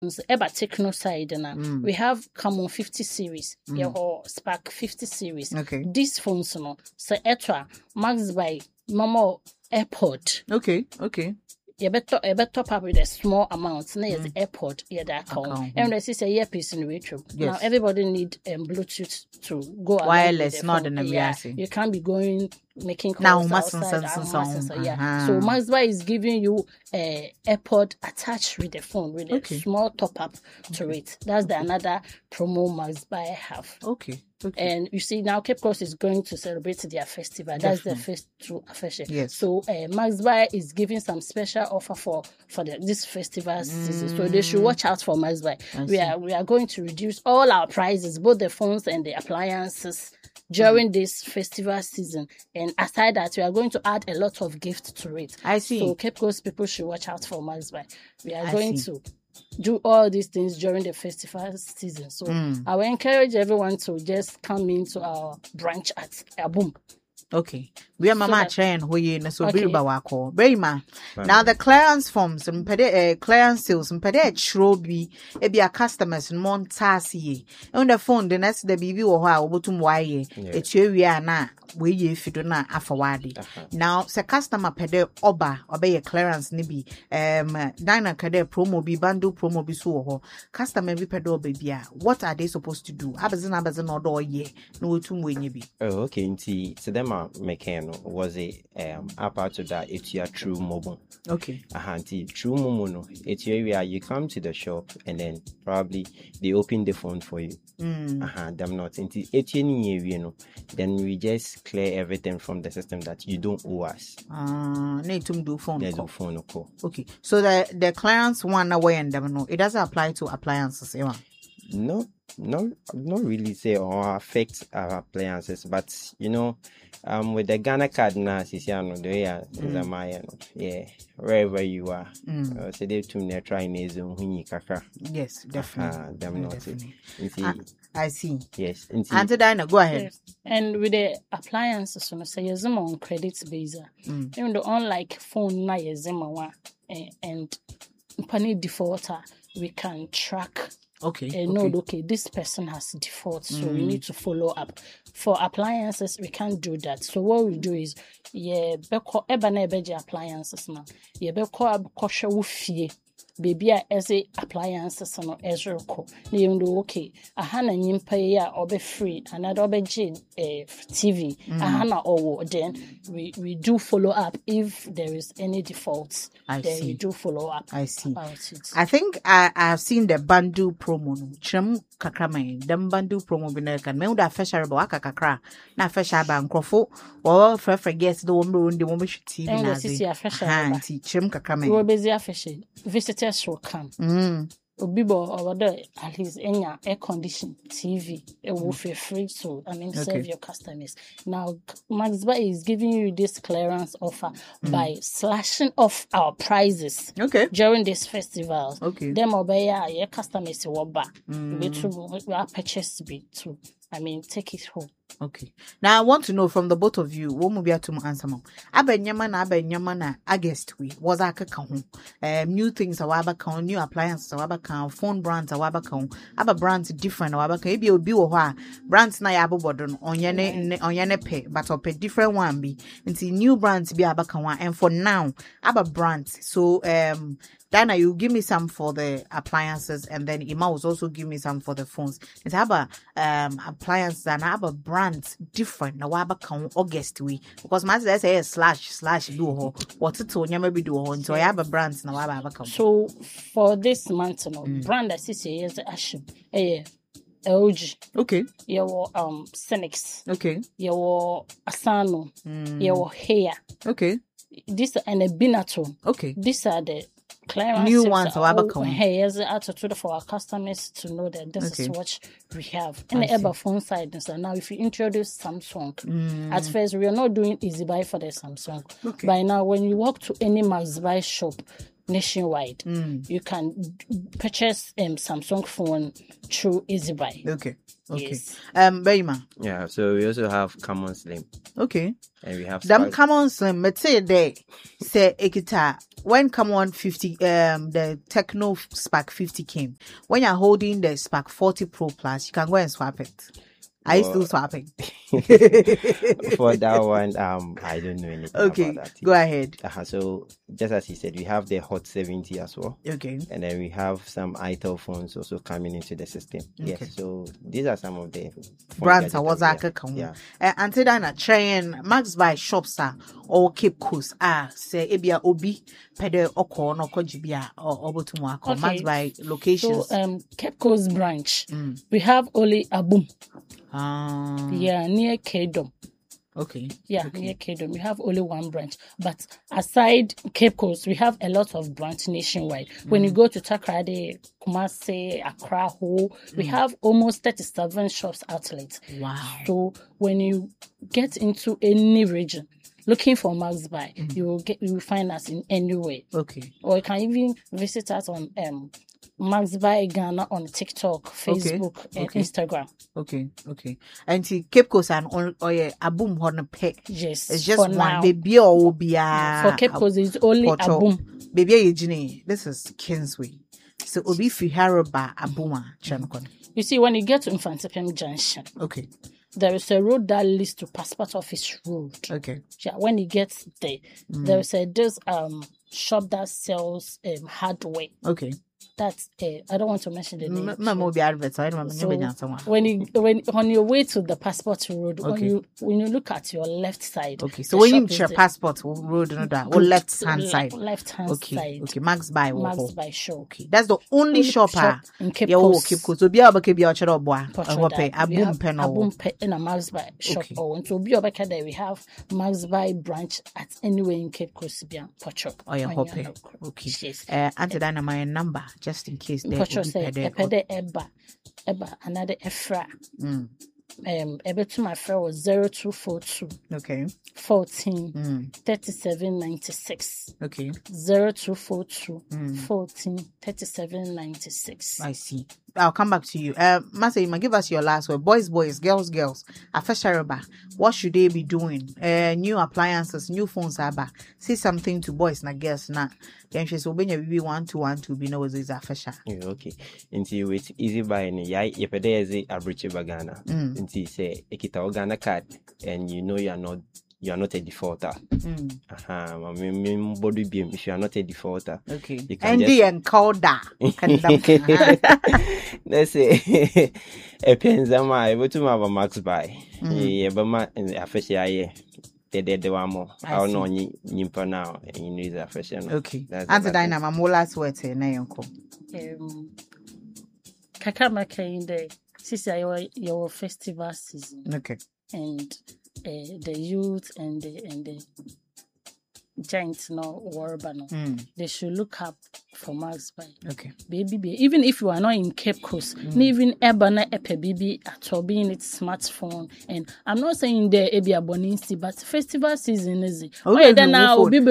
Eba Techno side na we have Camon 50 series, your Spark 50 series. Okay. These phones no, so Etra Max by normal AirPod. Okay. You better top up with a small amount. Now the AirPod, that account. And this is a earpiece in retro. Now everybody need Bluetooth to go wireless, not in a You can't be going making calls outside. So Maxby is giving you a AirPod attached with the phone with a small top up to it. That's the another promo Maxby have. Okay. And you see now Cape Coast is going to celebrate their festival. That's the first true affection. Yes. So Maxby is giving some special offer for this festival season. So they should watch out for Maxby. We are going to reduce all our prices, both the phones and the appliances, during this festival season. And aside that, we are going to add a lot of gifts to it. I see. So Cape Coast people should watch out for Maxby. We are going to do all these things during the festival season. So I will encourage everyone to just come into our branch at Abum. Okay. We are mama train who you so biba wako. Brema. Now the clearance forms and clearance sales and pede shrobi a customers and montasi. On the phone the next the BB or how obutum waye. It's we are na we ye fidona afawadi. Now se customer pede oba obey clearance nibi dina kade promo bi bundle promo bi so customer bi pedo baby. What are they supposed to do? Abazin order ye no tum we bi. Oh okay, nti so them mechanical was a apart to that it's your true mobile. Okay. True momo it's where you come to the shop and then probably they open the phone for you. Them not into then we just clear everything from the system that you don't owe us. Need to do phone. There's a phone call. Okay. So the clearance one away and them no, it doesn't apply to appliances, No, not really say or affect our appliances, but with the Ghana card now, wherever you are, so they to trying yes, definitely. Them not. I see. Yes. Auntie Dinah, go ahead. Yes. And with the appliances, say you're on credit base. Even though unlike phone now and company defaulter, we can track. Okay. Okay, this person has default, so we need to follow up. For appliances, we can't do that. So what we do is, appliances now. Baby as a appliances no ezroko na yendo okay ahana nyimpa ya obe free another obe TV ahana owo then we do follow up if there is any defaults. We do follow up. I see about it. I think I have seen the bundle promo no chrem kakrama dem bundle promo bi na kan me would afesha rebo aka kakra na afesha ba nkrofo or for guests the one the one TV na ze chrem kakrama we busy afesha visitors will come. Obibo over there at least enya air conditioned TV it will feel free to serve your customers. Now Maxby is giving you this clearance offer by slashing off our prices during this festival. Them obey your customers will back. We purchase to take it home. Okay. Now I want to know from the both of you, what will be to answer mom. Abenyama na August we was new things awaba new appliances awaba phone brands awaba aba brands different awaba ebi obi wo ho brands na ya abobodon onyene pe but ope different one be nti new brands be abaka and for now aba brands so Dana, you give me some for the appliances, and then Ima was also give me some for the phones. It's have appliances and have brands different. Now, what about August we because my say slash do ho what it to maybe do ho. So I have a brands now. What so for this month, brand that is Ashim, LG. Okay. Your Senix. Okay. Your Asano. Your Hair. Okay. This and a Binato. Okay. These are the clearance new ones here's the attitude for our customers to know that this is what we have. In the Eba phone side, so now if you introduce Samsung, at first we are not doing easy buy for the Samsung. By now, when you walk to any Maxby shop, nationwide. You can purchase Samsung phone through EasyBuy. Okay. Yes. Berima. Yeah, so we also have Camon Slim. Okay. And we have Them Camon Slim, let's say they say Ekita. When Camon 50, the Techno Spark 50 came, when you're holding the Spark 40 Pro Plus, you can go and swap it. Are you still swapping? For that one, I don't know anything about that. Go ahead. So just as he said, we have the Hot 70 as well. Okay. And then we have some ITEL phones also coming into the system. Okay. Yes. So these are some of the brands I was yeah. Until then, trying Max by shops or Cape Coast say ebia obi pede oko no kojibia or obotumu akọ Max by locations. So Cape Coast branch, we have only Abum. Yeah, near Kedom. Okay. Yeah, near Kedom. We have only one branch. But aside Cape Coast, we have a lot of branches nationwide. When you go to Takrady, Kumasi, Accra, Ho, we have almost 37 shops outlets. Wow. So when you get into any region looking for Max Buy, you will find us in any way. Okay. Or you can even visit us on Max Buy Ghana on TikTok, Facebook, and Instagram. Okay. And see Cape Coast and Abum Horn Pay. Yes. It's just one now. Baby or Obia. For Cape Coast, it's only Abum. Baby Eugene, this is Kingsway. So Obi Fiharoba Abuma Chankon. You see, when you get to Infantipim Junction, okay, there is a road that leads to Passport Office Road. Okay. Yeah, when you get there, there is this shop that sells hardware. Okay. That's I don't want to mention the name. When on your way to the Passport Road, when you look at your left side. Okay, so when you share Passport Road, or left hand side. Side. Okay, Max Buy show. Okay, that's the only shop in Cape Coast. Cape Coast. So be able to be a chero boy. Abum Pe in a Max Buy shop. Or to be able there we have Max Buy branch at anywhere in Cape Coast. Pocho. Oh yeah, okay. Yes. Auntie Dana, my number. Just in case they Epede Eba another Efra. Ebe to my friend was 0242 14 37 96. Okay. 0242 14 37 96. I see. I'll come back to you. Masayima, give us your last word. Boys, girls. Afesharaba, what should they be doing? New appliances, new phones, say something to boys na girls na. Then she's obeying maybe 1-2-1-2 be no is Afesha. Okay. Until with EasyBuy ni yai yepede ezi abriche bagana. Until say ekita Ghana card and you know you are not a defaulter. If you are not a defaulter. Okay. And call that. Let's say a penzama able to have a Max Buy. Yebama and Afesha. They one more. I don't know Nimpa now and you know the fashion. Okay. Answer Dynama, more last words here, Nayonko. Kakamaka in the sister your festival season. Okay. And the youth and the giants no Warban. They should look up for Max Buy. Okay. Baby, even if you are not in Cape Coast, even Ebana Epe baby at all being its smartphone. And I'm not saying there Ebia Boninsi, but festival season is it. Oh yeah, then now be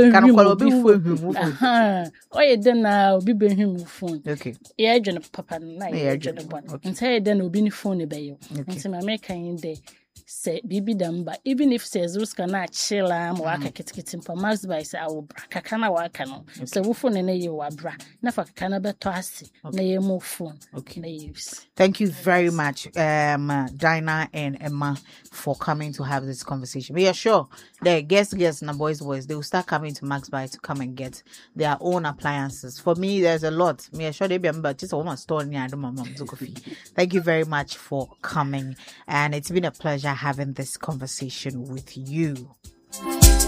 phone. Okay. Yeah, Papa night. And say then will be phone bayo. And say my maker in there. Say bibi damba even if says ruska na chila mo aka kitikiti for Max Buy say awo bra kakana waka no so wo phone na ye wa bra na fa kakana beto ase na ye mo phone na use. Thank you very much Dinah and Emma for coming to have this conversation. We are sure the guests and boys they will start coming to Max Buy to come and get their own appliances. For me there's a lot. Me are sure they be about just almost store near the mom. Thank you very much for coming and it's been a pleasure having this conversation with you.